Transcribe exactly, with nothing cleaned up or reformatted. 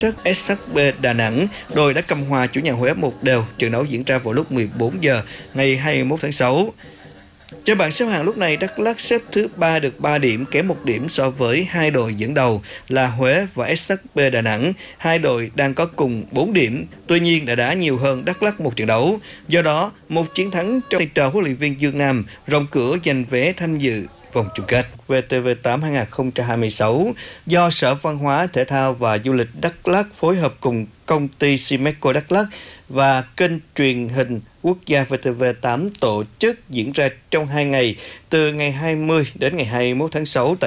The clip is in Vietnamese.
Trước ét hát bê Đà Nẵng, đội đã cầm hòa chủ nhà Huế một đều. Trận đấu diễn ra vào lúc mười bốn giờ ngày hai mươi mốt tháng sáu. Trên bảng xếp hạng lúc này, Đắk Lắk xếp thứ ba được ba điểm, kém một điểm so với hai đội dẫn đầu là Huế và ét hát bê Đà Nẵng. Hai đội đang có cùng bốn điểm, tuy nhiên đã đá nhiều hơn Đắk Lắk một trận đấu. Do đó, một chiến thắng trong tay trò huấn luyện viên Dương Nam rộng cửa giành vé tham dự vòng chung kết. vê tê vê tám hai không hai sáu do Sở Văn hóa, Thể thao và Du lịch Đắk Lắk phối hợp cùng công ty Simeco Đắk Lắk và kênh truyền hình quốc gia vê tê vê tám tổ chức diễn ra trong hai ngày, từ ngày hai mươi đến ngày hai mươi mốt tháng sáu tại